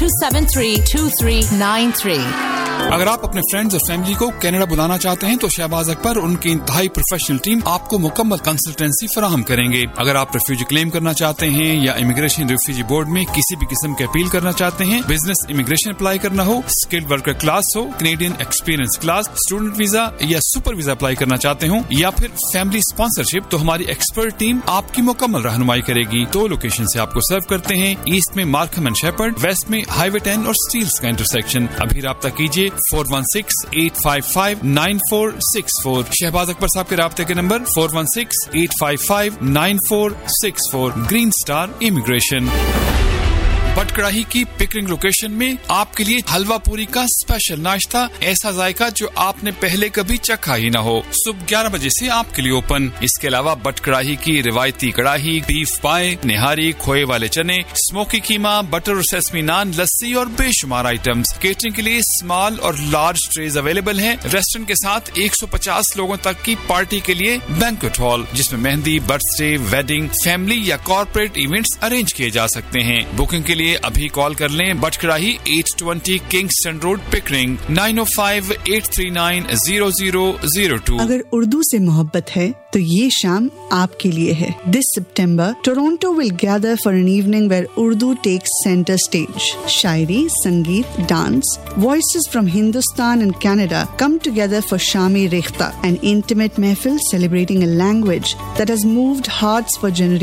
2732393. अगर आप अपने फ्रेंड्स और फैमिली को कनाडा बुलाना चाहते हैं तो शहबाज अकबर उनकी इंतहाई प्रोफेशनल टीम आपको मुकम्मल कंसल्टेंसी फराहम करेंगे। अगर आप रेफ्यूजी क्लेम करना चाहते हैं या इमिग्रेशन रेफ्यूजी बोर्ड में किसी भी किस्म के अपील करना चाहते हैं, बिजनेस इमिग्रेशन अप्लाई करना हो, स्किल्ड वर्कर क्लास हो, Canadian experience class, student visa या सुपर वीजा अप्लाई करना चाहते हो या फिर फैमिली स्पॉन्सरशिप, तो हमारी एक्सपर्ट टीम आपकी मुकम्मल रहनुमाई करेगी। 2 लोकेशन से आपको सर्व करते हैं, ईस्ट में मार्कहम एंड शेपर्ड, वेस्ट में हाईवे 10 और स्टील्स का इंटरसेक्शन। अभी राब्ता कीजिए 416-855-9464। शहबाज अकबर साहब के राब्ते के नंबर 416-855-9464। Green star immigration. बटकड़ाही की पिकरिंग लोकेशन में आपके लिए हलवा पूरी का स्पेशल नाश्ता, ऐसा जायका जो आपने पहले कभी चखा ही ना हो। सुबह 11 बजे से आपके लिए ओपन। इसके अलावा बटकड़ाही की रिवायती कड़ाही, बीफ पाए, निहारी, खोए वाले चने, स्मोकी कीमा, बटर और सेसमी नान, लस्सी और बेशुमार आइटम्स। केटरिंग के लिए स्मॉल और लार्ज ट्रेज अवेलेबल हैं। रेस्टोरेंट के साथ 150 लोगों तक की पार्टी के लिए बैंक्वेट हॉल, जिसमें मेहंदी, बर्थडे, वेडिंग, फैमिली या कॉर्पोरेट इवेंट्स अरेंज किए जा सकते हैं। बुकिंग के लिए अभी कॉल कर लें। बटकड़ाही 820 किंगस्टन रोड, पिकरिंग 9058390002। अगर उर्दू से मोहब्बत है तो ये शाम आपके लिए है। This September, Toronto will gather for an evening where Urdu takes center stage. Shairi, Sangeet, dance, voices from Hindustan and Canada come together for Shami Rekhta, an intimate mehfil celebrating a language that has moved hearts for generations.